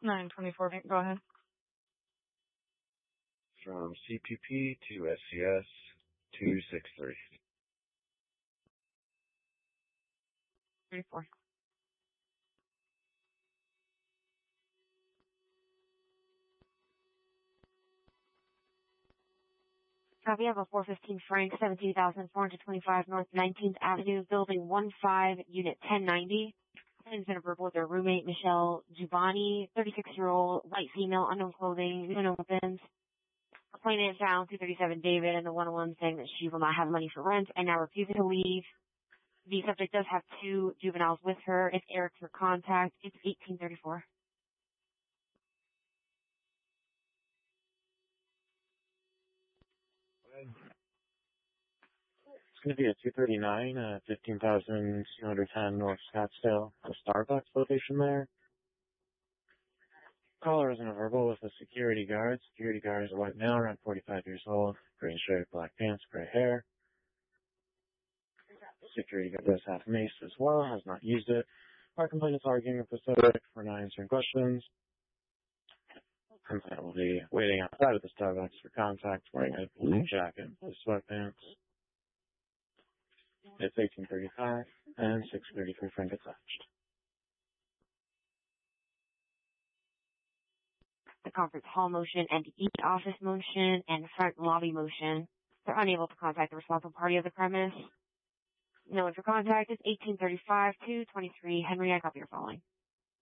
924, go ahead. From CPP to SCS 263. 34. Copy of a 415 Frank, 17,425 North 19th Avenue, Building 15, Unit 1090. Has been a verbal with their roommate, Michelle Giovanni, 36-year-old, white female, unknown clothing, no weapons. Complainant found 237 David and the 101 saying that she will not have money for rent and now refusing to leave. The subject does have 2 juveniles with her. If Eric's her contact, it's 1834. It's going to be a 239, 15,210 North Scottsdale, the Starbucks location there. Caller is in a verbal with a security guard. Security guard is a white male, around 45 years old, green shirt, black pants, gray hair. Security guard does have mace as well, has not used it. Our complainant is arguing with the subject for not answering questions. Complainant will be waiting outside of the Starbucks for contact, wearing a blue jacket and blue sweatpants. It's 1835 and 633 Frank attached. The conference hall motion and each office motion and front lobby motion. They're unable to contact the responsible party of the premise. No one for contact is 1835 223 Henry. I copy your following.